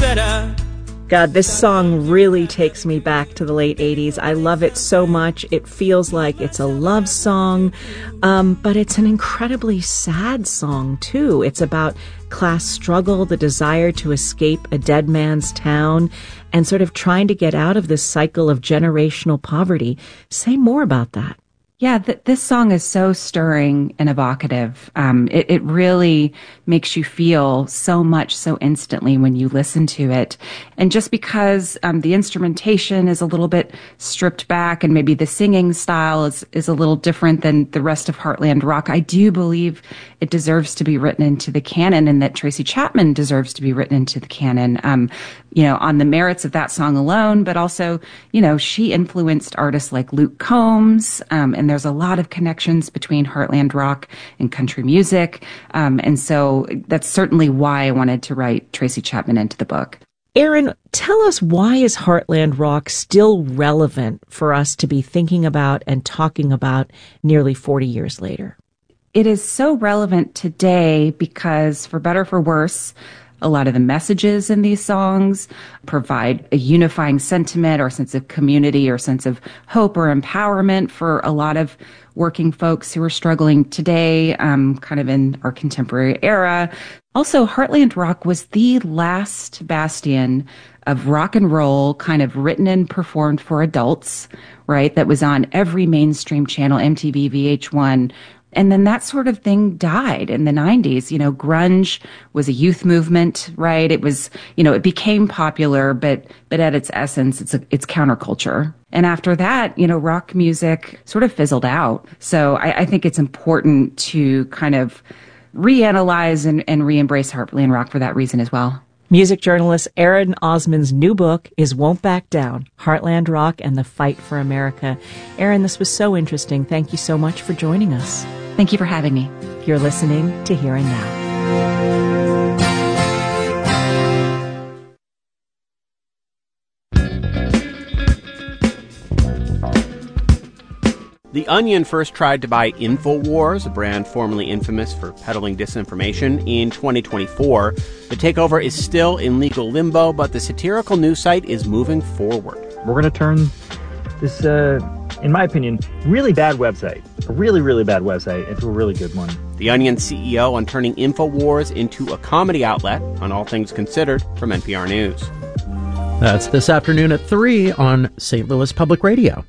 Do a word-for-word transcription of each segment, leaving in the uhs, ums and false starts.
better. God, this song really takes me back to the late eighties. I love it so much. It feels like it's a love song, um, but it's an incredibly sad song, too. It's about class struggle, the desire to escape a dead man's town, and sort of trying to get out of this cycle of generational poverty. Say more about that. Yeah, th- this song is so stirring and evocative. Um, it, it really makes you feel so much so instantly when you listen to it. And just because um, the instrumentation is a little bit stripped back and maybe the singing style is, is a little different than the rest of Heartland Rock, I do believe it deserves to be written into the canon and that Tracy Chapman deserves to be written into the canon, um, you know, on the merits of that song alone, but also, you know, she influenced artists like Luke Combs, um, and there's a lot of connections between Heartland Rock and country music. Um, and so that's certainly why I wanted to write Tracy Chapman into the book. Erin, tell us, why is Heartland Rock still relevant for us to be thinking about and talking about nearly forty years later? It is so relevant today because, for better or for worse, a lot of the messages in these songs provide a unifying sentiment or sense of community or sense of hope or empowerment for a lot of working folks who are struggling today, um, kind of in our contemporary era. Also, Heartland Rock was the last bastion of rock and roll kind of written and performed for adults, right? That was on every mainstream channel, M T V, V H one. And then that sort of thing died in the nineties. You know, grunge was a youth movement, right? It was, you know, it became popular, but, but at its essence, it's a, it's counterculture. And after that, you know, rock music sort of fizzled out. So I, I think it's important to kind of reanalyze and, and re-embrace Heartland Rock for that reason as well. Music journalist Erin Osmond's new book is Won't Back Down, Heartland Rock and the Fight for America. Erin, this was so interesting. Thank you so much for joining us. Thank you for having me. You're listening to Here and Now. The Onion first tried to buy InfoWars, a brand formerly infamous for peddling disinformation, in twenty twenty-four. The takeover is still in legal limbo, but the satirical news site is moving forward. We're going to turn this, uh, in my opinion, really bad website, a really, really bad website, into a really good one. The Onion C E O on turning InfoWars into a comedy outlet on All Things Considered from N P R News. That's this afternoon at three on Saint Louis Public Radio.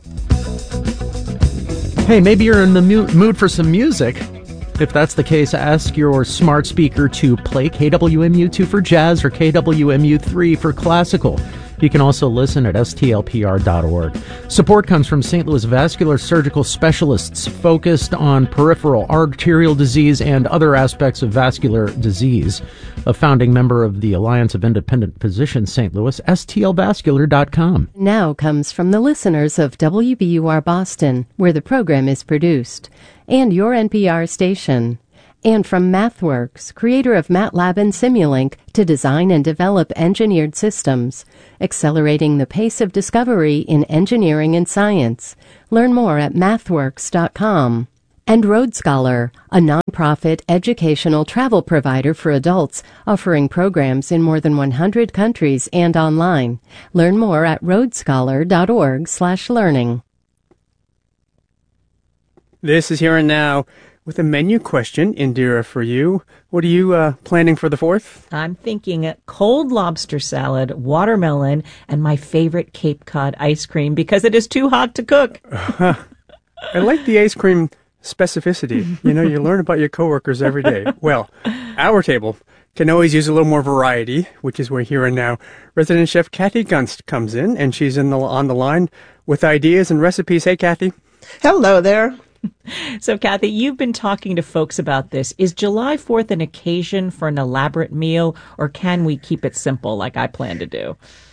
Hey, maybe you're in the mu- mood for some music. If that's the case, ask your smart speaker to play K W M U two for jazz or K W M U three for classical. You can also listen at S T L P R dot org. Support comes from Saint Louis vascular surgical specialists focused on peripheral arterial disease and other aspects of vascular disease. A founding member of the Alliance of Independent Physicians Saint Louis, S T L vascular dot com. Now comes from the listeners of W B U R Boston, where the program is produced, and your N P R station. And from MathWorks, creator of MATLAB and Simulink, to design and develop engineered systems, accelerating the pace of discovery in engineering and science. Learn more at mathworks dot com. And Road Scholar, a nonprofit educational travel provider for adults, offering programs in more than one hundred countries and online. Learn more at road scholar dot org slash learning. This is Here and Now with a menu question, Indira, for you. What are you uh, planning for the fourth? I'm thinking cold lobster salad, watermelon, and my favorite Cape Cod ice cream because it is too hot to cook. I like the ice cream specificity. You know, you learn about your coworkers every day. Well, our table can always use a little more variety, which is where Here and Now resident chef Kathy Gunst comes in, and she's in the, on the line with ideas and recipes. Hey, Kathy. Hello there. So, Kathy, you've been talking to folks about this. Is July fourth an occasion for an elaborate meal, or can we keep it simple like I plan to do?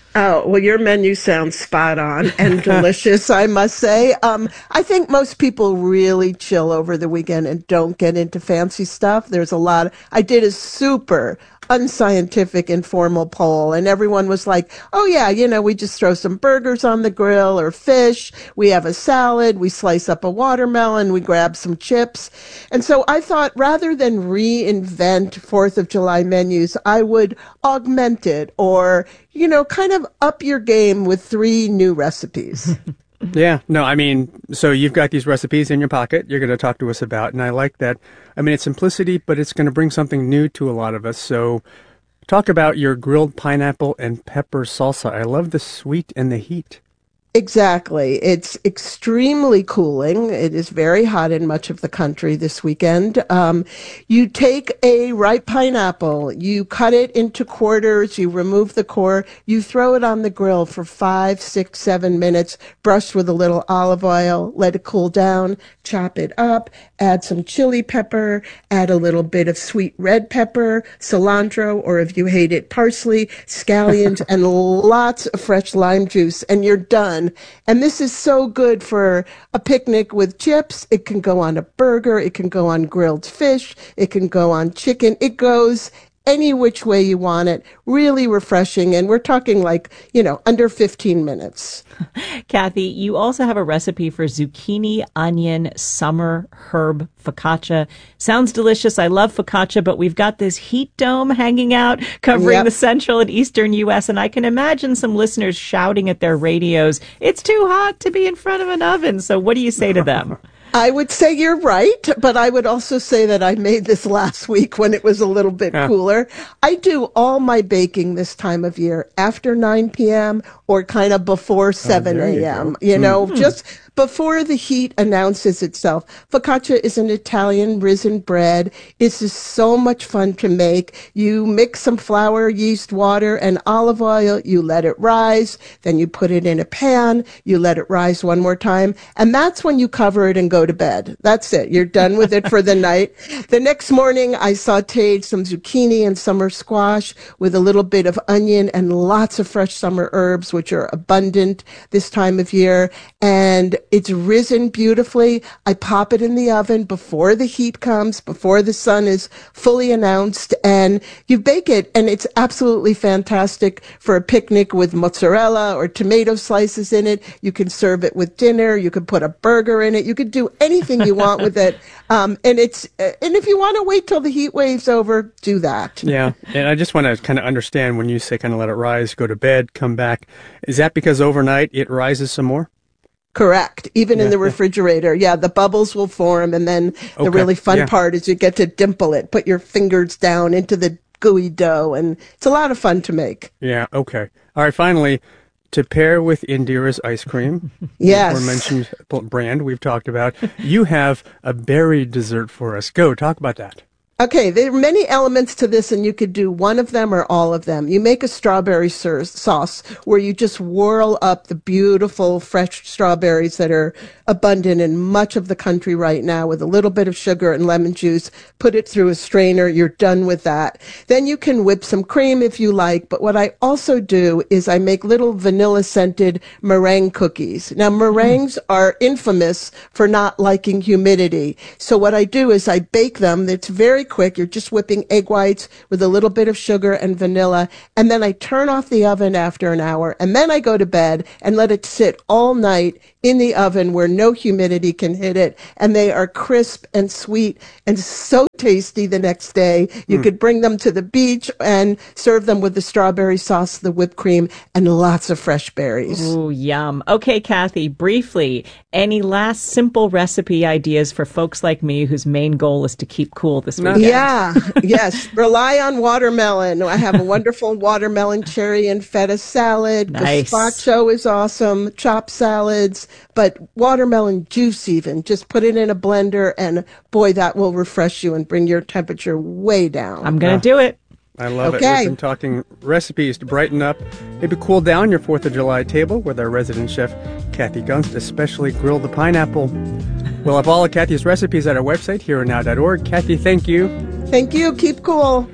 Oh, well, your menu sounds spot on and delicious, I must say. Um, I think most people really chill over the weekend and don't get into fancy stuff. There's a lot. Of, I did a super unscientific informal poll, and everyone was like, oh, yeah, you know, we just throw some burgers on the grill or fish. We have a salad. We slice up a watermelon. We grab some chips. And so I thought rather than reinvent fourth of July menus, I would augment it or, you know, kind of up your game with three new recipes. Yeah, no, I mean, so you've got these recipes in your pocket you're going to talk to us about, and I like that. I mean, it's simplicity, but it's going to bring something new to a lot of us. So talk about your grilled pineapple and pepper salsa. I love the sweet and the heat. Exactly. It's extremely cooling. It is very hot in much of the country this weekend. Um, you take a ripe pineapple, you cut it into quarters, you remove the core, you throw it on the grill for five, six, seven minutes, brush with a little olive oil, let it cool down, chop it up, add some chili pepper, add a little bit of sweet red pepper, cilantro, or if you hate it, parsley, scallions, and lots of fresh lime juice, and you're done. And this is so good for a picnic with chips. It can go on a burger. It can go on grilled fish. It can go on chicken. It goes any which way you want it. Really refreshing. And we're talking like, you know, under fifteen minutes. Kathy, you also have a recipe for zucchini, onion, summer herb focaccia. Sounds delicious. I love focaccia, but we've got this heat dome hanging out covering yep. the central and eastern U S, and I can imagine some listeners shouting at their radios, it's too hot to be in front of an oven. So what do you say to them? I would say you're right, but I would also say that I made this last week when it was a little bit yeah. cooler. I do all my baking this time of year after nine p.m. or kind of before seven a.m., you, you know, mm-hmm. just before the heat announces itself. Focaccia is an Italian risen bread. It's just so much fun to make. You mix some flour, yeast, water, and olive oil. You let it rise. Then you put it in a pan. You let it rise one more time. And that's when you cover it and go to bed. That's it. You're done with it for the night. The next morning, I sauteed some zucchini and summer squash with a little bit of onion and lots of fresh summer herbs, which are abundant this time of year. And it's risen beautifully. I pop it in the oven before the heat comes, before the sun is fully announced, and you bake it, and it's absolutely fantastic for a picnic with mozzarella or tomato slices in it. You can serve it with dinner. You could put a burger in it. You could do anything you want with it. Um, and it's and if you want to wait till the heat wave's over, do that. Yeah, and I just want to kind of understand when you say kind of let it rise, go to bed, come back. Is that because overnight it rises some more? Correct. Even yeah, in the refrigerator. Yeah. yeah, the bubbles will form. And then the okay. really fun yeah. part is you get to dimple it, put your fingers down into the gooey dough. And it's a lot of fun to make. Yeah. Okay. All right. Finally, to pair with Indira's ice cream, yes, or mentioned brand we've talked about, you have a berry dessert for us. Go. Talk about that. Okay, there are many elements to this, and you could do one of them or all of them. You make a strawberry sauce where you just whirl up the beautiful fresh strawberries that are abundant in much of the country right now with a little bit of sugar and lemon juice. Put it through a strainer. You're done with that. Then you can whip some cream if you like. But what I also do is I make little vanilla-scented meringue cookies. Now, meringues mm. are infamous for not liking humidity. So what I do is I bake them. It's very quick. You're just whipping egg whites with a little bit of sugar and vanilla. And then I turn off the oven after an hour. And then I go to bed and let it sit all night in the oven where no humidity can hit it. And they are crisp and sweet and so tasty the next day. You mm. could bring them to the beach and serve them with the strawberry sauce, the whipped cream, and lots of fresh berries. Ooh, yum. Okay, Kathy, briefly, any last simple recipe ideas for folks like me whose main goal is to keep cool this weekend? Yeah, yes. Rely on watermelon. I have a wonderful watermelon, cherry, and feta salad. Nice. Gazpacho is awesome. Chopped salads. But watermelon juice even, just put it in a blender, and boy, that will refresh you and bring your temperature way down. I'm going to oh, do it. I love okay. it. We've been talking recipes to brighten up, maybe cool down your fourth of July table with our resident chef, Kathy Gunst, especially grill the pineapple. We'll have all of Kathy's recipes at our website, here and now dot org. Kathy, thank you. Thank you. Keep cool.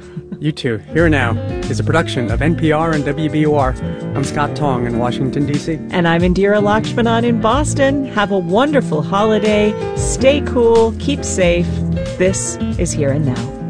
You too. Here and Now is a production of N P R and W B U R. I'm Scott Tong in Washington, D C. And I'm Indira Lakshmanan in Boston. Have a wonderful holiday. Stay cool. Keep safe. This is Here and Now.